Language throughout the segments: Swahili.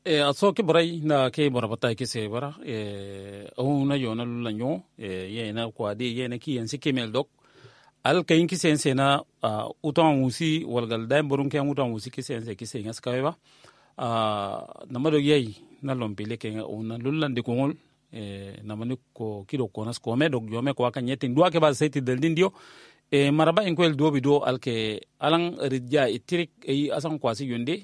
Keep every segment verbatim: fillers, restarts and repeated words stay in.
e aso ke borai na ke bora bata ke se bara e o na yo na la nyo e ye na kwa de ye na ki yan si kemel dok al kayin ki sen sena utan musi walgal dai borun ke utan musi ki sen se ki sen as kawe ba na mado ye na lompile ke o na lulan de kongol e na mani ko kido ko nas ko me dok yo me ko kan yetin do ke ba seti del dindio e maraba en kwel do bido al ke alan ridja itirik e asan kwasi yonde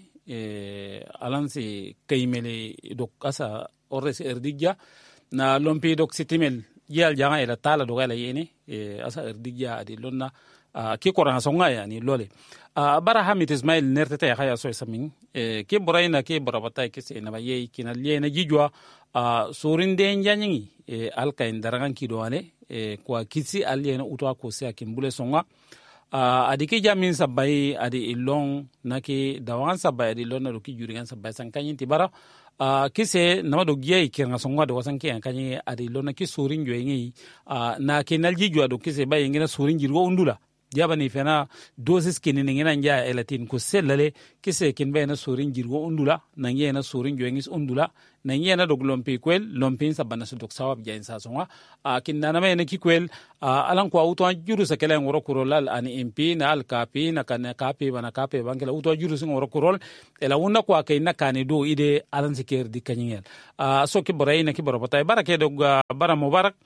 e alan se kaymele dok asa ores erdija na lompi dok sitimel yal janga ila tala do gala yene e asa erdija adi lonna ki korana songa yani lole bara hamit ismail nertete ya khaya so samin e ki borayna ki borabata ki se na baye ki na lena jijwa surinde njanyi e alka indarangan ki doane e kwa kisi aliyena utwa ko se akimbule songa Uh, adiki jamin sabai adi ilong naki dawangan sabai adi ilong naruki juringan sabai sangkanyi tibara uh, kise nama dogia ikiranga songa do wasanki angkanyi adi ilong naki surin jua ingi uh, na kinalji jua do kise bai ingina surin jirgo undula jaba ni fena dosis kini ngina nja elatin ko selale kise kin bai na surin jirgo undula nangi na surin jua ingis undula nangi na dog lompi kwel lompi sabana su dok sawab jain sa songa uh, kin na nama ena ki kwel uh, alan kwa uto juru sa kala ngoro kurolal ani M P na al kapi na kana kapi bana kapi bankela uto juru sing ngoro kurol ela wonna kwa kay na kane do ide alan siker di kanyel uh, so ki boray na ki borobata barake dog uh, bara mubarak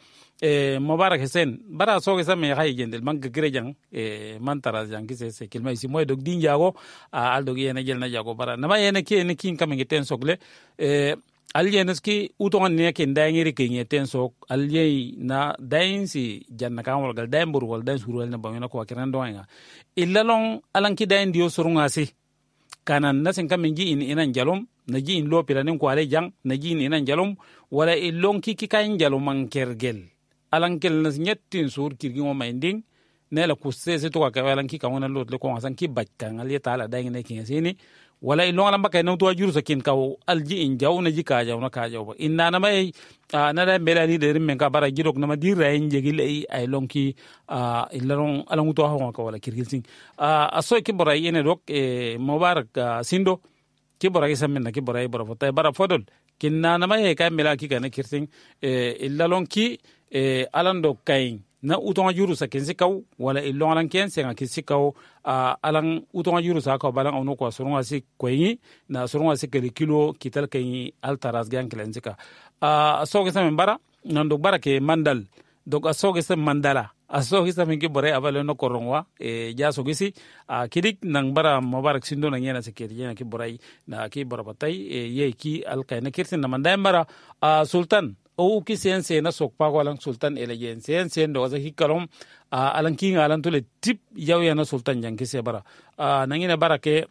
e mubarak hesen bara so ke samme hay gendel man grejang e man tara jang ki se se kilma isi moy dog din jago uh, al dog yena jel na jago bara nama yena ki ne kin kam ngeten sogle e alienes ki utongan ne ken dangiri ke ngeten sok alie na dainsi janna kan wal gal daimbur wal dain surwal na bamena ko kiran doanga illa long alan ki dain dio surunga si kanan nasen kam ngi in inan jalom naji in lo piranin ko ale jang naji in inan jalom wala illong ki ki kain jalom man kergel alan kel nas nyettin sur kirgi mo minding ne la kusse se to ka alan ki kan wona lot le ko asan ki backan ali taala dain ne kin sini wala ilong alam bakay na tuwa juru sa kin kaw alji in jaw na ji ka jaw na ka jaw ba inna na may uh, na da melani de rim ka bara jirok na madira in jegil ay ay long ki uh, ilarong alang tuwa ho ka wala kirgil sing uh, aso ki bara yene dok e mubarak uh, sindo ki bara isa men na ki bara bara fota bara fodol kin na na may ka mela ki ka na kirsing e ilalong ki e alando kain na utonga juru sa kensi kaw wala ilong alang ken senga kensi kaw uh, alang utonga juru sa kaw balang ono kwa surunga si kwenyi na surunga si keli kilo kital kenyi altaras gan kelenzika uh, asoge sa membara nando bara ke mandal dok asoge sa mandala asoge sa mingi bore avale no korongwa e ja sogisi uh, kidik nang bara mubarak sindo nang yana sekeri yana ki borai na ki barabatai e ye ki alkay na kirsin na mandai bara uh, sultan o ki sen sen na sok pa ko alang sultan elejen sen sen do za hikalom uh, alang king alang tole tip yaw ya na sultan jang ki se bara uh, nangina bara ke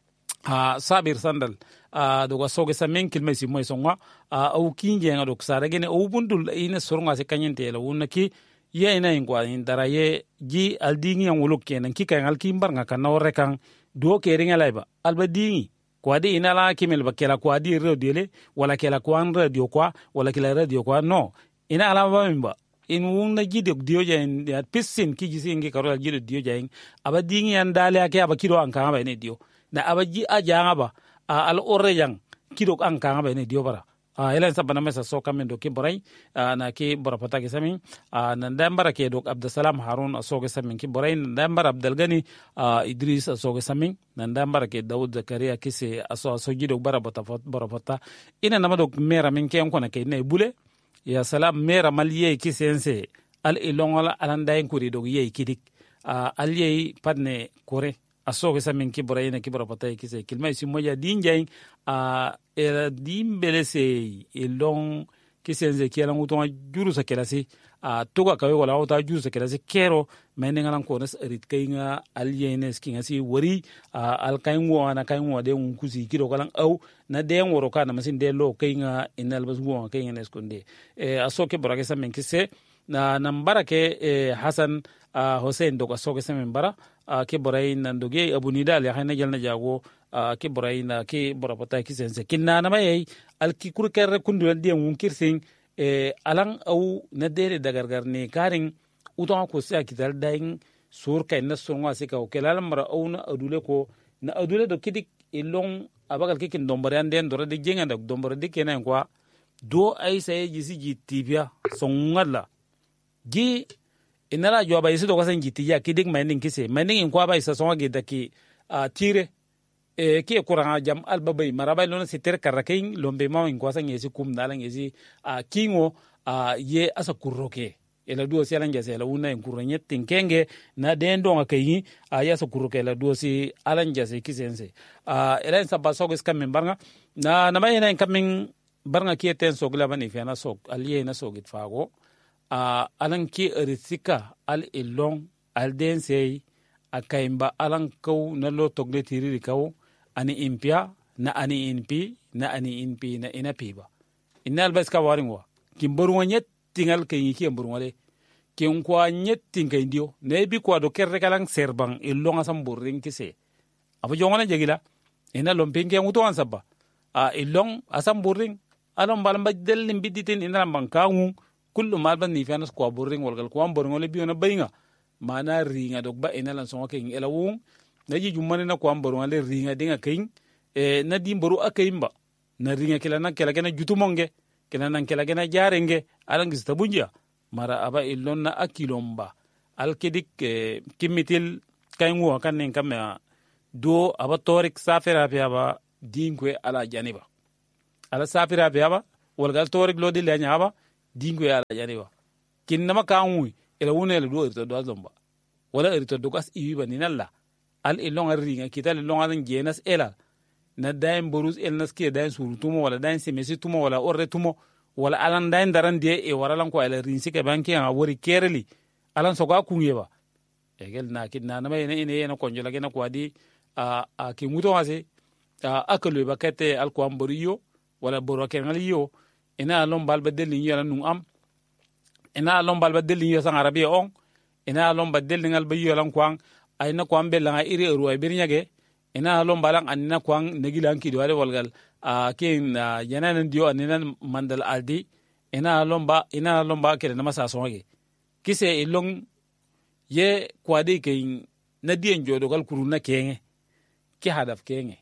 uh, sabir sandal uh, do ga soge sa men kilme si moy songa uh, o king jang do sara gene o bundul ina sornga se kanyente la wonna ki ye ina ingwa in dara ye ji aldingi yang wuluk kenan ki kan alkimbar nga kan nawre kan do ke ringa layba alba dingi kwa di inala kimel bakela kwa di radio le wala kela kwa radio kwa wala kela radio kwa no ina ala bamba in wunna jide dio jain ya pissin ki jisi ngi karo jide dio jain aba dingi an dale ake aba kiro an kan ba ne dio na aba ji aja ba al orejang kiro an kan ba ne dio bara a uh, elen sabana mesa so kamen do ki boray uh, na ki bora pata ke samin uh, na ndambara ke do Abdussalam Harun so ke samin ki boray na ndambara Abdul Gani uh, Idris so ke samin na ndambara ke Daud Zakaria ki se aso so gido bara bota bora pata ina na do mera min ke ko na ke ne bule ya salam mera maliye ki sense al ilongola alanda en kuri do ye kidik uh, aliye padne kore aso ke samin ki boray na ki bora pata ki se kilmay si moja dinjay a uh, era dimbele se ilong kisenze kiela ngutonga juru sa kelasi a uh, toga kawe wala uta juru sa kelasi kero mene ngala konas rit kainga alienes kinga si wari uh, al kaingo ana kaingo de un kusi kiro kalang au na de ngoro kana masin de lo kainga inal basgo kainga neskonde e asoke borake sa menkise na nambara ke e, Hassan uh, Hussein doga soke sa membara uh, ke boray nandoge abunida le hayna jalna jago Uh, ke boray na ke borapata ki sense kinna na may al ki kurker kundu de un kirsing e alang au na dere dagargar ne karing uton ko sa kital daing sur kay na sunwa se ka o kelal mara au na adule ko na adule do kidik ilong abagal kikin dombare anden dora de jenga dak dombare de kenan kwa do ai sai jisi jitibia songalla gi inara jwa ba yisi do kasan jitiya kidik mining kise mining in kwa ba isa songa gida ki uh, tire e ki kuranga jam albabai maraba lona sitter karakin lombe ma in kwa san yesi kum dalan yesi uh, kingo uh, ye asa kurroke ela duo si alanja se la una en kuranyet tinkenge na dendo ngakayi uh, ya sa kurroke ela duo si alanja se kisense uh, ela en sabba sogis kamen barnga na na mai na kamen barnga ki ten sogla bani fiana sok aliye na sogit fago a uh, alan ki risika al ilong al den sei akaimba alan kau na lo togle tiriri kau ani impia na ani inpi na ani inpi na inapi ba inal baska waringwa kimboru nyet tingal kay ki mburu wale kin kwa nyet tingay ndio ne bi kwa do kerre kalang serbang ilong asam burring kise abu jongana jegila ina lompinge nguto ansaba a uh, ilong asam burring alon balamba del nimbiditin ina bankangu kullu malban ni fianas kwa burring walgal kwa burring wala biyo na bayinga mana ringa dog ba ina lan songa king elawung na ji jumane na kwa burring wala ringa dinga king e na di mboru akayimba na ringa kila na kila gena jutumonge kila na kila gena jarenge alangis tabunja mara aba illon na akilomba alkedik e, kimitil kayngu kanen kamya do aba torik safira fi aba dingwe ala janiba ala safira fi aba walgal torik lodi lenya aba dingo ya la janiba kinnama kaanwi ila wona la do irto do zomba wala irto do gas iwiba ni nalla al ilong arringa kital ilong adan jenas ela na daim borus el naske daim surutumo wala daim semesi tumo wala orre tumo wala alan daim daran die e waralan ko ala rinsi ke banki a wori kereli alan soga kunyeba egel na kidna na mayene ine ene konjola gena ko adi a a kimuto wase a akalo bakete al ko amboriyo wala boro kenaliyo ina lom balba delin yala nung am ina lom balba delin yo sang arabiya on ina lom ba delin al bayo lan kwang ay na kwang be lan iri ru ay birnyage ina lom balang anina kwang negilan ki do walgal a kin yanan dio anina mandal aldi ina lom ba ina lom ba kere na masa songe kise ilong ye kwadi ke na dien jodo gal kuruna kenge ki hadaf kenge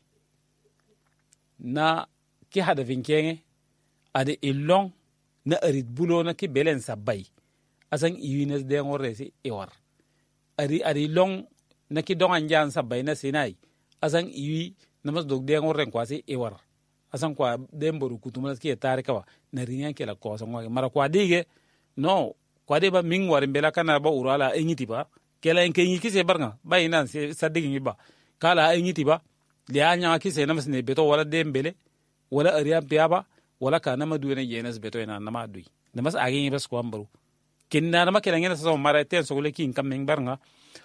na ki hadafin kenge ade ilong na arid bulo na ki belen sabay asan iwines de ngorre si iwar ari ari long na ki dongan jan sabay na sinai asan iwi na mas dog de ngorre kwa si iwar asan kwa demboru kutuma ki tarika wa na rinyan ke la ko so ngwa mara kwa dige no kwa de ba ming war mbela kana ba urala enyiti ba kela en kenyi ki se barnga bay nan se sadigi ba kala enyiti ba lianya ki se na mas ne beto wala dembele wala ariya piaba wala ka nama duwene jenes beto ina nama dui namas agin bas ko ambaru kinna nama kelangena so mara ten so leki kam meng barnga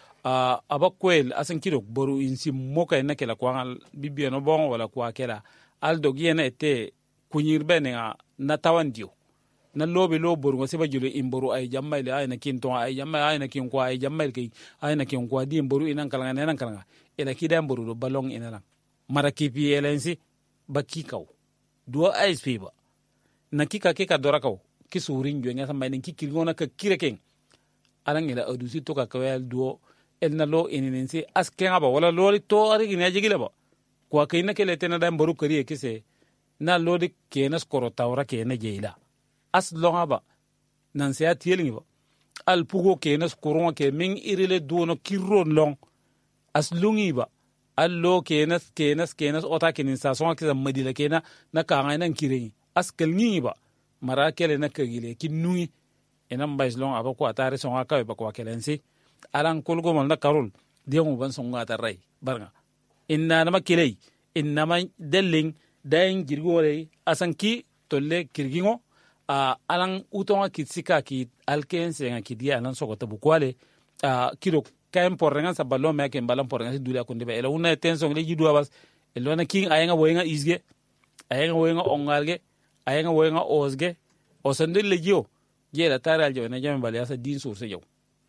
a abakwel asan kiro boru insi moka ina kela kwangal bibio no bon wala kwa kela aldo giena ete kunyir benga na tawandio na lobe lo boru ngasiba julo imboru ay jammaile ay na kinto ay jamma ay na kin kwa ay jammaile ki ay na kin kwa di imboru inan kalanga inan kalanga ela kida imboru do balong inalang mara kipi elensi bakikaw do ice fiba na kika kika dorakaw ki surin jo ngata may ki kirgona ka kireken alang ila adusi to ka kawel do el na lo ininensi askenga ba wala loli to ari gina jigila ba kwa kayna kele tena da mboru kariye kise na lodi kenas koro tawra kena jeila as longa ba nan se atiyelingi ba al pugo kenas koron ke min irile do no kirron long as lungi ba allo kenas kenas kenas ota kenin sa songa kisa madila kena na kanga nan kireni askel ngi ba mara kele na kagile kinui enam baislong aba ko atare songa ka ba ko kelensi alan kolgo mal na karol diemu ban songa tarai barnga inna na makilei inna ma delling dain girgore asanki tolle kirgingo a alan utonga kitsika ki alkense nga kidia alan soko tabukwale a kiro kayen porrengan sa ballo me ke balan porrengan si dula kunde be ela una tension le jidu abas elo na king ayenga woyenga isge ayenga woyenga ongalge ayenga woyenga osge osande le jio je la taral je na jame bali asa din sur se jaw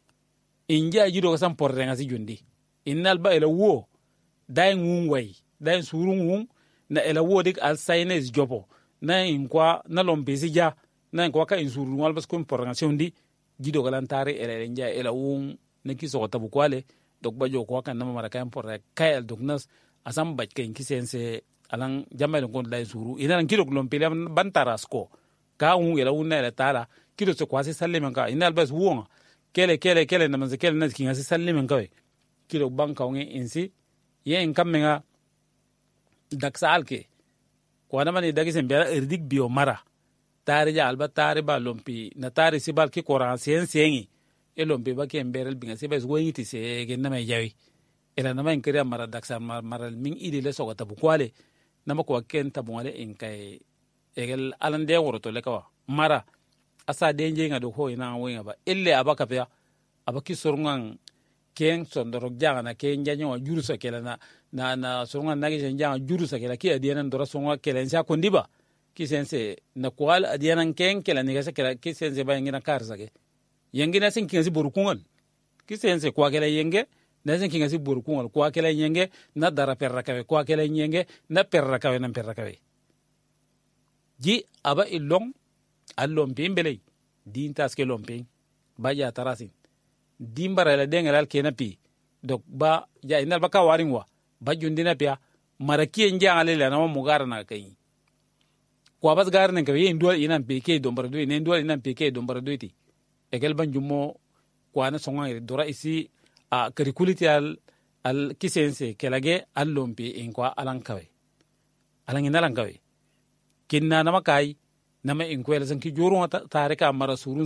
inja jidu ko sam porrengan si jundi innal ba ela wo dai ngungwai dai surungung na ela wo dik al saynes jopo na inkwa na lombesi ja na inkwa ka insuru wal bas ko porrengan si undi jidu ko lan tare ela nja ela wung na ki so tabu kwale dok bajo ko kan nama mara kayan porre kayal dok nas asam baj ken kisense alang jamal kon dai suru ina kilo lompe ban tarasko ka un yela unna la tala kilo se kwasi sallimen ka ina albas wuon kele kele kele na manze kele na kinga se sallimen ka kilo banka unge insi ye in kammenga daksa alke ko na mani dagi sen bera erdik bio mara tari ja alba tari ba lompi na tari sibal ki koran sen sengi e lompi ba ke mberel binga sibes woyiti se gen na mai jawi ila na mai kiriya mara daksa mara min idi le sogata bu kwale na mako ken tabu wale in kai egel alande woroto le kawa mara asa denje nga do ho ina wenga ba ille abaka pya abaki sorngan ken sondorok janga na ken janyo juru sa kela na na na sorngan nagi janga juru sa kela ki adiana ndora songa kela nsa kondiba ki sense na kwal adiana ken kela ni gasa kela ki sense ba ngina karza ke yenge na sen kinasi borukungal ki sense kwa kela yenge na sen kinasi borukungal kwa kela yenge na dara perra kawe kwa kela yenge na perra kawe na perra kawe ji aba ilong allompe mbele din taske lompe ba ya tarasin dimbara la dengal kena pi dok ba ya inal baka waringwa ba jundina pia maraki njangale la na mo gara na kai ko bas gar ne kay ndol inan pk do mbardo ne ndol inan pk do mbardo ti egel banjumo ko ana songa dora isi a curriculum al al kisense kelage allompe en ko alankawe alangi nalankawe kinna nama kai nama in kwela san ki joro ta tarika mara surun